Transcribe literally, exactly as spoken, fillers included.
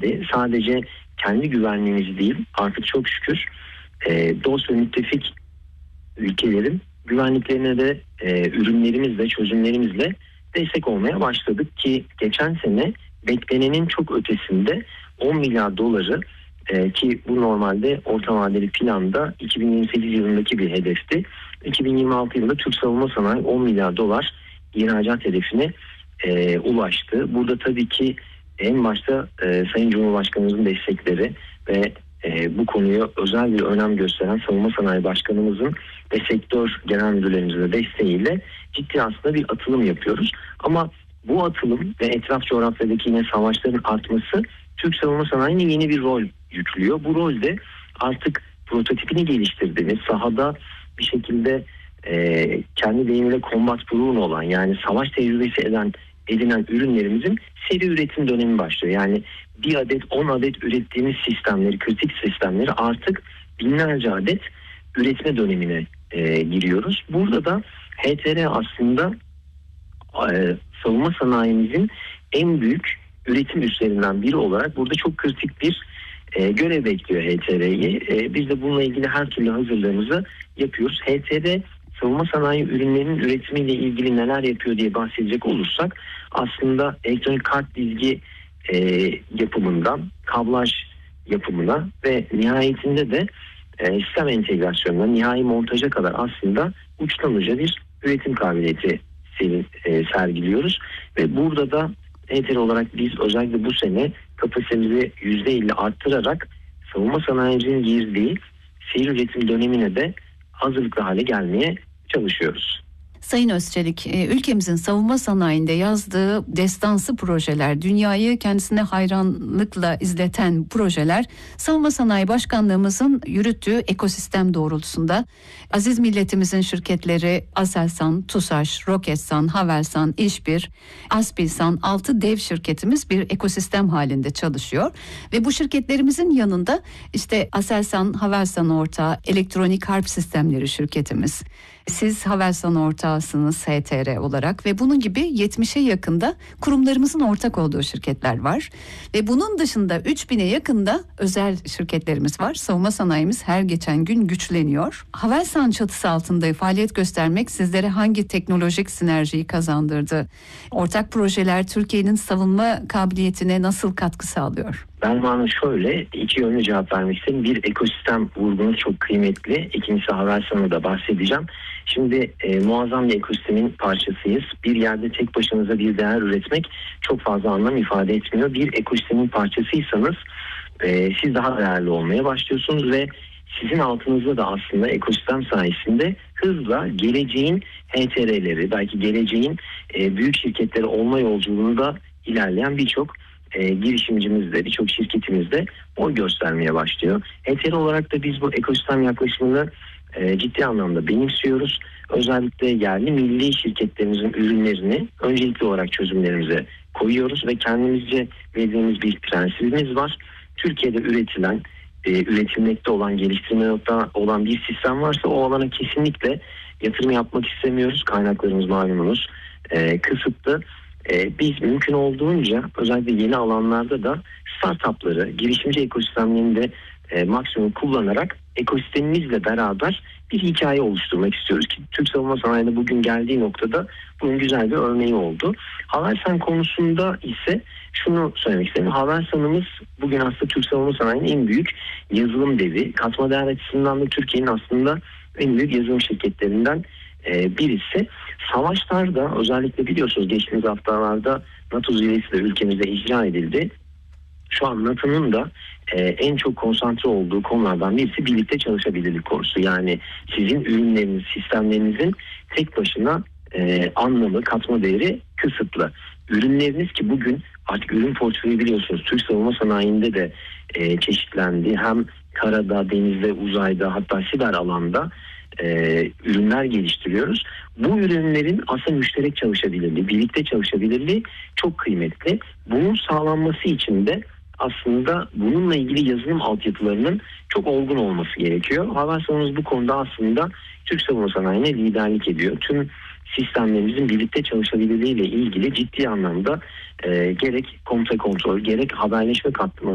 geldi. Sadece kendi güvenliğimiz değil, artık çok şükür e, dost ve müttefik ülkelerin güvenliklerine de e, ürünlerimizle, çözümlerimizle destek olmaya başladık ki geçen sene beklenenin çok ötesinde on milyar doları e, ki bu normalde orta vadeli planda iki bin yirmi sekiz yılındaki bir hedefti. iki bin yirmi altı yılında Türk savunma sanayi on milyar dolar ihracat hedefine e, ulaştı. Burada tabii ki en başta e, Sayın Cumhurbaşkanımızın destekleri ve e, bu konuya özel bir önem gösteren Savunma Sanayi Başkanımızın ve sektör genel müdürlerimizin de desteğiyle ciddi aslında bir atılım yapıyoruz. Ama bu atılım ve etraf coğrafyadaki yine savaşların artması Türk savunma sanayine yeni bir rol yüklüyor. Bu rolde artık prototipini geliştirdiğimiz, sahada bir şekilde e, kendi deyimiyle combat proven olan, yani savaş tecrübesi eden edinen ürünlerimizin seri üretim dönemi başlıyor. Yani bir adet on adet ürettiğimiz sistemleri, kritik sistemleri artık binlerce adet üretme dönemine e, giriyoruz. Burada da H T R aslında e, savunma sanayimizin en büyük üretim üslerinden biri olarak burada çok kritik bir e, görev bekliyor H T R'yi. E, biz de bununla ilgili her türlü hazırlığımızı yapıyoruz. H T R savunma sanayi ürünlerinin üretimiyle ilgili neler yapıyor diye bahsedecek olursak aslında elektronik kart dizgi e, yapımından kablaj yapımına ve nihayetinde de e, sistem entegrasyonuna, nihai montaja kadar aslında uçtan uca bir üretim kabiliyeti e, sergiliyoruz ve burada da H T R olarak biz özellikle bu sene kapasitemizi yüzde elli arttırarak savunma sanayicinin girdiği seri üretim dönemine de hazırlıklı hale gelmeye çalışıyoruz. Sayın Özçelik, ülkemizin savunma sanayinde yazdığı destansı projeler, dünyayı kendisine hayranlıkla izleten projeler, Savunma Sanayi Başkanlığımızın yürüttüğü ekosistem doğrultusunda aziz milletimizin şirketleri Aselsan, TUSAŞ, Roketsan, Havelsan, İşbir, Aspilsan altı dev şirketimiz bir ekosistem halinde çalışıyor ve bu şirketlerimizin yanında işte Aselsan, Havelsan ortağı elektronik harp sistemleri şirketimiz. Siz Havelsan ortağısınız H T R olarak ve bunun gibi yetmişe yakında kurumlarımızın ortak olduğu şirketler var. Ve bunun dışında üç bine yakında özel şirketlerimiz var. Savunma sanayimiz her geçen gün güçleniyor. Havelsan çatısı altında faaliyet göstermek sizlere hangi teknolojik sinerjiyi kazandırdı? Ortak projeler Türkiye'nin savunma kabiliyetine nasıl katkı sağlıyor? Ben bana şöyle iki yönlü cevap vermek istedim. Bir, ekosistem vurgunuz çok kıymetli. İkincisi Havelsan'a da bahsedeceğim. Şimdi e, muazzam bir ekosistemin parçasıyız. Bir yerde tek başınıza bir değer üretmek çok fazla anlam ifade etmiyor. Bir ekosistemin parçasıysanız e, siz daha değerli olmaya başlıyorsunuz ve sizin altınızda da aslında ekosistem sayesinde hızla geleceğin H T R'leri, belki geleceğin e, büyük şirketleri olma yolculuğunda ilerleyen birçok E, girişimcimizde, birçok şirketimizde boy göstermeye başlıyor. H T R olarak da biz bu ekosistem yaklaşımını e, ciddi anlamda benimsiyoruz. Özellikle yerli milli şirketlerimizin ürünlerini öncelikli olarak çözümlerimize koyuyoruz ve kendimizce verdiğimiz bir prensibimiz var. Türkiye'de üretilen, e, üretilmekte olan, geliştirmekte olan bir sistem varsa o alana kesinlikle yatırım yapmak istemiyoruz. Kaynaklarımız malumunuz e, kısıtlı. Ee, biz mümkün olduğunca özellikle yeni alanlarda da startupları, girişimci ekosistemlerini de e, maksimum kullanarak ekosistemimizle beraber bir hikaye oluşturmak istiyoruz ki Türk savunma sanayinde bugün geldiği noktada bunun güzel bir örneği oldu. Havelsan konusunda ise şunu söylemek istedim. Havelsan'ımız bugün aslında Türk savunma sanayinin en büyük yazılım devi. Katma değer açısından da Türkiye'nin aslında en büyük yazılım şirketlerinden birisi. Savaşlarda özellikle biliyorsunuz geçtiğimiz haftalarda NATO zirvesi de ülkemizde icra edildi. Şu an NATO'nun da e, en çok konsantre olduğu konulardan birisi birlikte çalışabilirlik konusu. Yani sizin ürünleriniz, sistemlerinizin tek başına e, anlamı, katma değeri kısıtlı. Ürünleriniz ki bugün artık ürün portföyü biliyorsunuz Türk savunma sanayinde de e, çeşitlendi. Hem karada, denizde, uzayda, hatta siber alanda Ee, ürünler geliştiriyoruz. Bu ürünlerin aslında müşterek çalışabilirliği, birlikte çalışabilirliği çok kıymetli. Bunun sağlanması için de aslında bununla ilgili yazılım altyapılarının çok olgun olması gerekiyor. Havelsan'ımız bu konuda aslında Türk savunma sanayine liderlik ediyor. Tüm sistemlerimizin birlikte çalışabilirliği ile ilgili ciddi anlamda e, gerek komuta kontrol, gerek haberleşme katmanı